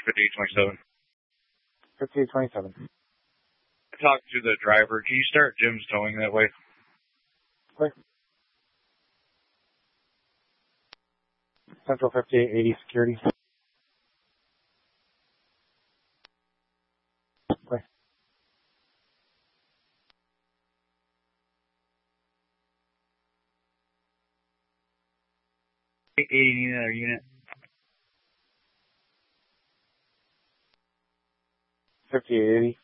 5827. 5827. Talk to the driver. Can you start Jim's towing that way? Quick. Central 5880 security. Quick. Need another unit. 5880.